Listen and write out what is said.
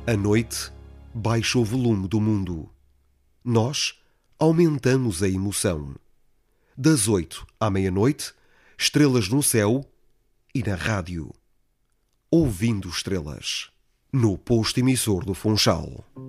A noite baixa o volume do mundo. Nós aumentamos a emoção. Das 8 à meia-noite, estrelas no céu e na rádio. Ouvindo estrelas. No posto emissor do Funchal.